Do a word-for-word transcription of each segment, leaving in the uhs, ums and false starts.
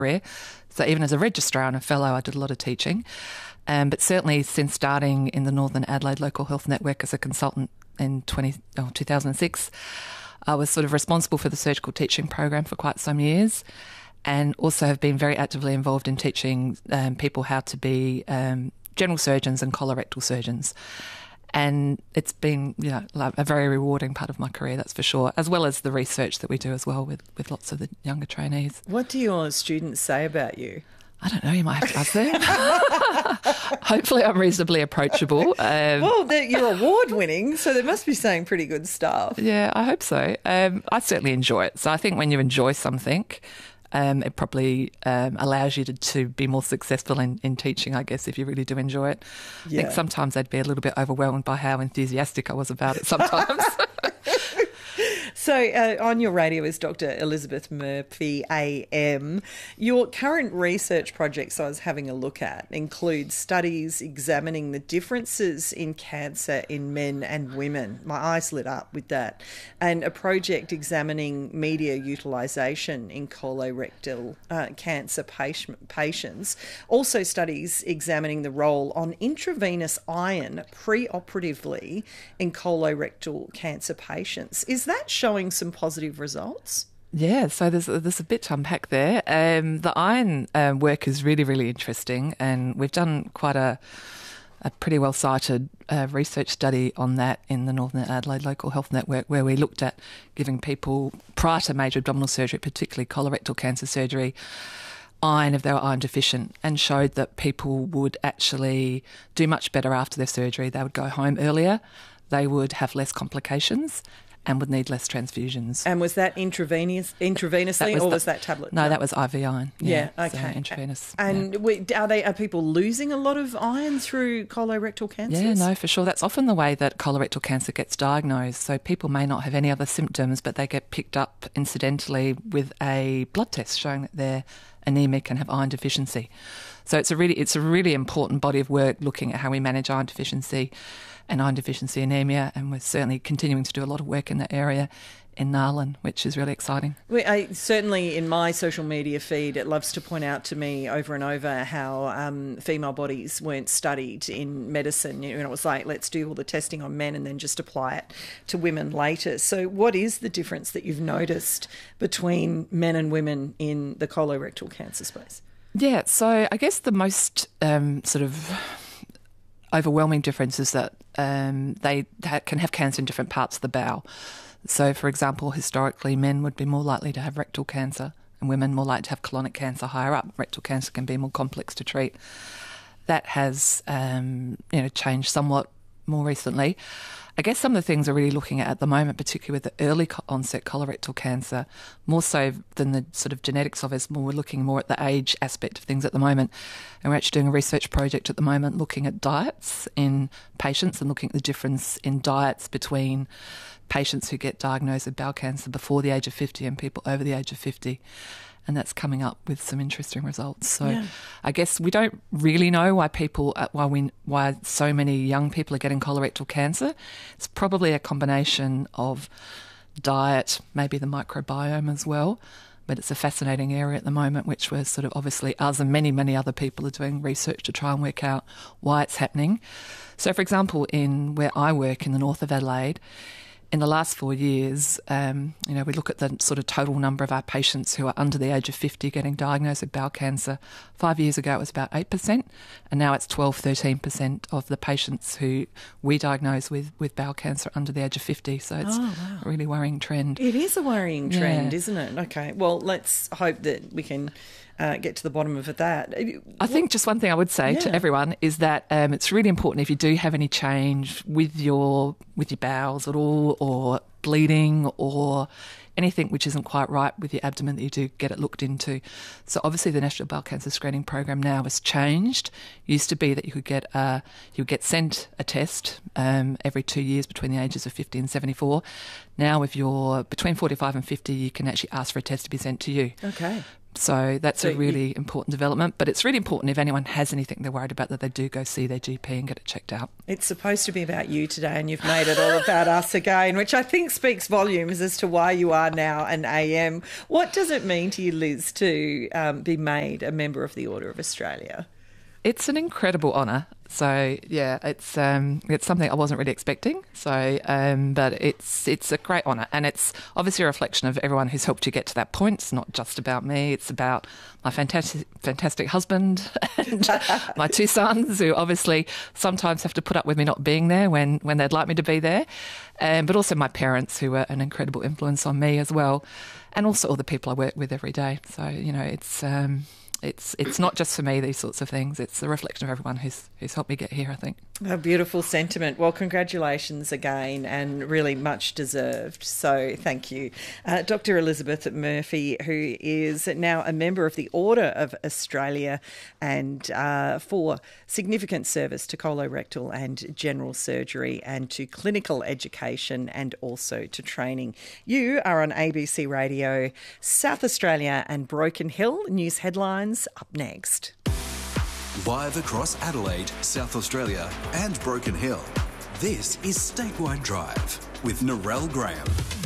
career. So even as a registrar and a fellow, I did a lot of teaching. Um, but certainly since starting in the Northern Adelaide Local Health Network as a consultant in twenty, oh, two thousand six, I was sort of responsible for the surgical teaching program for quite some years, and also have been very actively involved in teaching um, people how to be um, general surgeons and colorectal surgeons. And it's been, you know, a very rewarding part of my career, that's for sure, as well as the research that we do as well with, with lots of the younger trainees. What do your students say about you? I don't know, you might have to ask them. Hopefully I'm reasonably approachable. Um, well, you're award-winning, so they must be saying pretty good stuff. Yeah, I hope so. Um, I certainly enjoy it. So I think when you enjoy something, um, it probably um, allows you to, to be more successful in, in teaching, I guess, if you really do enjoy it. Yeah. I think sometimes I'd be a little bit overwhelmed by how enthusiastic I was about it sometimes. So uh, on your radio is Doctor Elizabeth Murphy, A M. Your current research projects I was having a look at include studies examining the differences in cancer in men and women. My eyes lit up with that. And a project examining media utilisation in colorectal uh, cancer patient, patients. Also studies examining the role on intravenous iron preoperatively in colorectal cancer patients. Is that showing some positive results? Yeah, so there's there's a bit to unpack there. Um, the iron um, work is really, really interesting, and we've done quite a a pretty well cited uh, research study on that in the Northern Adelaide Local Health Network, where we looked at giving people prior to major abdominal surgery, particularly colorectal cancer surgery, iron if they were iron deficient, and showed that people would actually do much better after their surgery. They would go home earlier, they would have less complications, and would need less transfusions. And was that intravenous, intravenously, was or the, was that tablet? No, no, that was I V iron. Yeah, yeah okay. So intravenous. And yeah. we, are they are people losing a lot of iron through colorectal cancers? Yeah, no, for sure. That's often the way that colorectal cancer gets diagnosed. So people may not have any other symptoms, but they get picked up incidentally with a blood test showing that they're anemic and have iron deficiency. So it's a really it's a really important body of work looking at how we manage iron deficiency and iron deficiency anemia, and we're certainly continuing to do a lot of work in that area in Naarlen, which is really exciting. We, I, certainly in my social media feed, it loves to point out to me over and over how um, female bodies weren't studied in medicine. You know, it was like, let's do all the testing on men and then just apply it to women later. So what is the difference that you've noticed between men and women in the colorectal cancer space? Yeah, so I guess the most um, sort of overwhelming difference is that um, they ha- can have cancer in different parts of the bowel. So, for example, historically, men would be more likely to have rectal cancer and women more likely to have colonic cancer higher up. Rectal cancer can be more complex to treat. That has um, you know, changed somewhat more recently. I guess some of the things we're really looking at at the moment, particularly with the early onset colorectal cancer, more so than the sort of genetics of it, more we're looking more at the age aspect of things at the moment. And we're actually doing a research project at the moment looking at diets in patients and looking at the difference in diets between patients who get diagnosed with bowel cancer before the age of fifty and people over the age of fifty. And that's coming up with some interesting results. So yeah. I guess we don't really know why people, why we, why so many young people are getting colorectal cancer. It's probably a combination of diet, maybe the microbiome as well. But it's a fascinating area at the moment, which we're sort of obviously us and many, many other people are doing research to try and work out why it's happening. So, for example, in where I work in the north of Adelaide, in the last four years, um, you know, we look at the sort of total number of our patients who are under the age of fifty getting diagnosed with bowel cancer. Five years ago, it was about eight percent, and now it's twelve, thirteen percent of the patients who we diagnose with, with bowel cancer under the age of fifty. So it's oh, wow. a really worrying trend. It is a worrying trend, yeah. isn't it? Okay, well, let's hope that we can Uh, get to the bottom of that. I think just one thing I would say yeah. to everyone is that um, it's really important if you do have any change with your with your bowels at all, or bleeding, or anything which isn't quite right with your abdomen, that you do get it looked into. So obviously the National Bowel Cancer Screening Program now has changed. It used to be that you could get a, you would get sent a test um, every two years between the ages of fifty and seventy-four. Now if you're between forty-five and fifty, you can actually ask for a test to be sent to you. Okay. So that's So a really you- important development. But it's really important if anyone has anything they're worried about that they do go see their G P and get it checked out. It's supposed to be about you today, and you've made it all about us again, which I think speaks volumes as to why you are now an A M. What does it mean to you, Liz, to um, be made a member of the Order of Australia? It's an incredible honour. So yeah, it's um, it's something I wasn't really expecting. So, um, but it's it's a great honour, and it's obviously a reflection of everyone who's helped you get to that point. It's not just about me; it's about my fantastic fantastic husband and my two sons, who obviously sometimes have to put up with me not being there when when they'd like me to be there, um, but also my parents, who are an incredible influence on me as well, and also all the people I work with every day. So you know, it's. Um, It's it's not just for me, these sorts of things. It's a reflection of everyone who's who's helped me get here, I think. A beautiful sentiment. Well, congratulations again, and really much deserved. So thank you. Uh, Doctor Elizabeth Murphy, who is now a member of the Order of Australia, and uh, for significant service to colorectal and general surgery and to clinical education and also to training. You are on A B C Radio, South Australia and Broken Hill. News headlines up next. Live across Adelaide, South Australia and Broken Hill, this is Statewide Drive with Narelle Graham.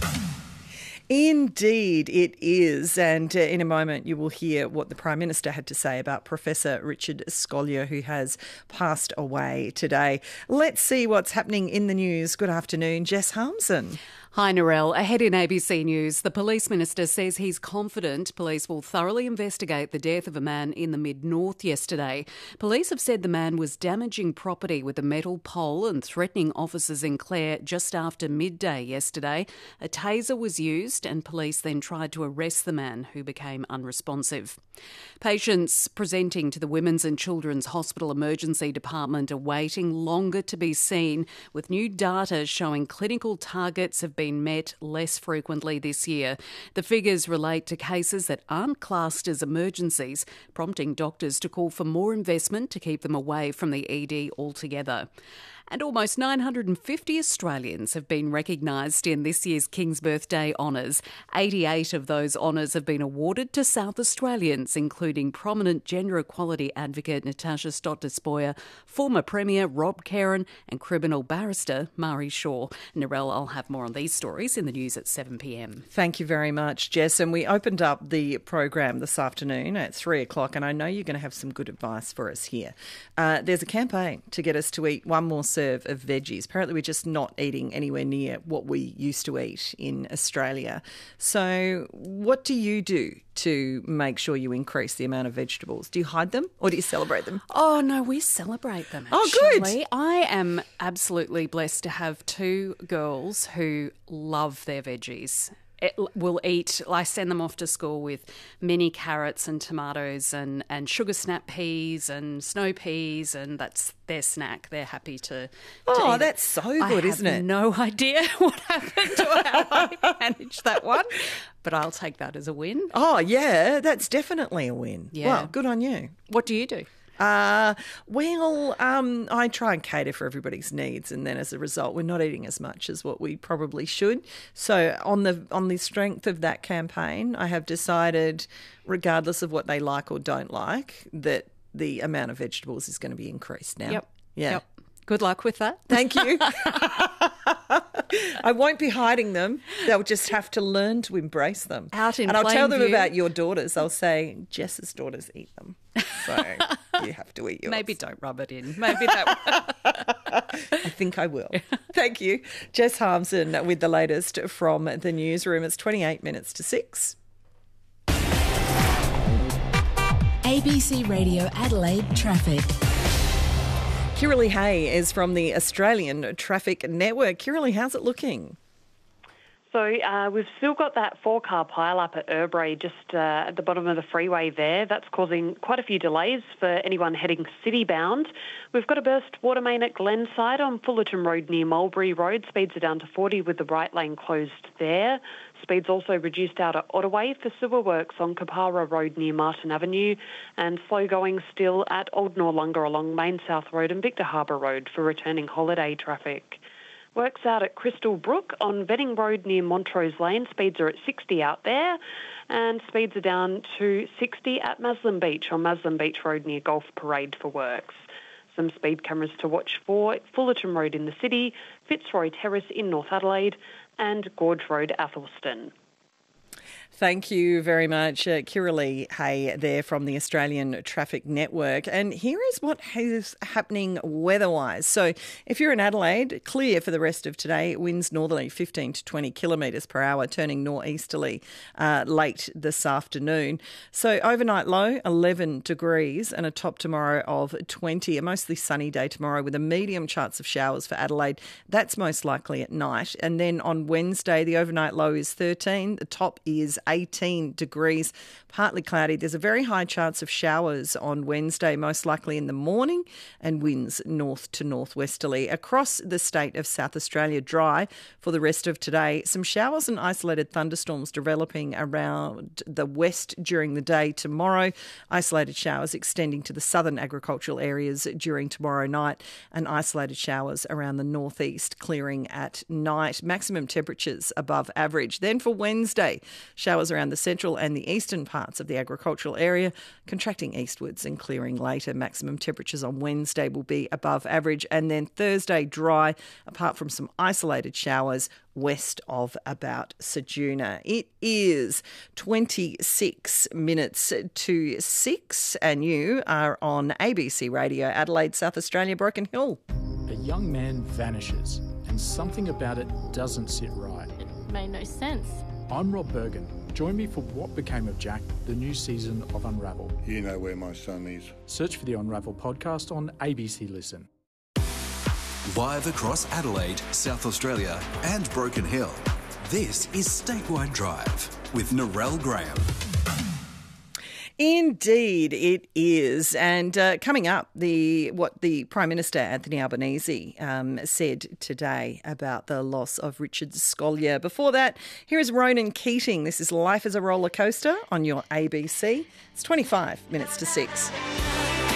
Indeed, it is. And uh, in a moment, you will hear what the Prime Minister had to say about Professor Richard Scolyer, who has passed away today. Let's see what's happening in the news. Good afternoon, Jess Harmson. Hi, Narelle. Ahead in A B C News, the Police Minister says he's confident police will thoroughly investigate the death of a man in the Mid-North yesterday. Police have said the man was damaging property with a metal pole and threatening officers in Clare just after midday yesterday. A taser was used and police then tried to arrest the man, who became unresponsive. Patients presenting to the Women's and Children's Hospital Emergency Department are waiting longer to be seen, with new data showing clinical targets have been met less frequently this year. The figures relate to cases that aren't classed as emergencies, prompting doctors to call for more investment to keep them away from the E D altogether. And almost nine hundred fifty Australians have been recognised in this year's King's Birthday honours. eighty-eight of those honours have been awarded to South Australians, including prominent gender equality advocate Natasha Stott-Despoja, former Premier Rob Caron and criminal barrister Mari Shaw. Narelle, I'll have more on these stories in the news at seven p m. Thank you very much, Jess. And we opened up the program this afternoon at three o'clock, and I know you're going to have some good advice for us here. Uh, there's a campaign to get us to eat one more serve of veggies. Apparently we're just not eating anywhere near what we used to eat in Australia. So what do you do to make sure you increase the amount of vegetables? Do you hide them or do you celebrate them? Oh, no, we celebrate them, actually. Oh, good. I am absolutely blessed to have two girls who love their veggies. It will eat, I send them off to school with mini carrots and tomatoes and, and sugar snap peas and snow peas, and that's their snack. They're happy to, to Oh, eat that's so I good, have isn't it? no idea what happened or how I managed that one, but I'll take that as a win. Oh, yeah, that's definitely a win. Yeah. Well, good on you. What do you do? Uh, well, um, I try and cater for everybody's needs, and then as a result, we're not eating as much as what we probably should. So on the on the strength of that campaign, I have decided, regardless of what they like or don't like, that the amount of vegetables is going to be increased now. Yep. Yeah. Yep. Good luck with that. Thank you. I won't be hiding them. They'll just have to learn to embrace them. Out in And I'll tell plain them view. about your daughters. I'll say, Jess's daughters eat them. So you have to eat yours. Maybe don't rub it in. Maybe that I think I will. Thank you. Jess Harmson with the latest from the newsroom. It's twenty-eight minutes to six. A B C Radio Adelaide Traffic. Kiralee Hay is from the Australian Traffic Network. Kiralee, how's it looking? So uh, we've still got that four-car pile-up at Erbray just uh, at the bottom of the freeway there. That's causing quite a few delays for anyone heading city-bound. We've got a burst water main at Glenside on Fullerton Road near Mulberry Road. Speeds are down to forty with the right lane closed there. Speeds also reduced out at Ottaway for sewer works on Kapara Road near Martin Avenue, and slow going still at Old Noarlunga along Main South Road and Victor Harbour Road for returning holiday traffic. Works out at Crystal Brook on Venning Road near Montrose Lane. Speeds are at sixty out there. and speeds are down to sixty at Maslin Beach on Maslin Beach Road near Golf Parade for works. Some speed cameras to watch for: Fullerton Road in the city, Fitzroy Terrace in North Adelaide, and Gorge Road, Athelston. Thank you very much, uh, Kiralee Hay there from the Australian Traffic Network. And here is what is happening weather-wise. So if you're in Adelaide, clear for the rest of today. Winds northerly fifteen to twenty kilometres per hour, turning northeasterly uh, late this afternoon. So overnight low, eleven degrees, and a top tomorrow of twenty. A mostly sunny day tomorrow with a medium chance of showers for Adelaide. That's most likely at night. And then on Wednesday, the overnight low is thirteen. The top is eighteen degrees, partly cloudy. There's a very high chance of showers on Wednesday, most likely in the morning, and winds north to northwesterly. Across the state of South Australia, dry for the rest of today. Some showers and isolated thunderstorms developing around the west during the day tomorrow. Isolated showers extending to the southern agricultural areas during tomorrow night, and isolated showers around the northeast, clearing at night. Maximum temperatures above average. Then for Wednesday, showers around the central and the eastern parts of the agricultural area, contracting eastwards and clearing later. Maximum temperatures on Wednesday will be above average. And then Thursday, dry, apart from some isolated showers west of about Ceduna. It is twenty-six minutes to six, and you are on A B C Radio Adelaide, South Australia, Broken Hill. A young man vanishes, and something about it doesn't sit right. It made no sense. I'm Rob Bergen. Join me for What Became of Jack, the new season of Unravel. You know where my son is. Search for the Unravel podcast on A B C Listen. Live across Adelaide, South Australia and Broken Hill, this is Statewide Drive with Narelle Graham. Indeed, it is. And uh, coming up, the what the Prime Minister, Anthony Albanese, um, said today about the loss of Richard Scolyer. Before that, here is Ronan Keating. This is Life as a Roller Coaster on your A B C. It's twenty-five minutes to six.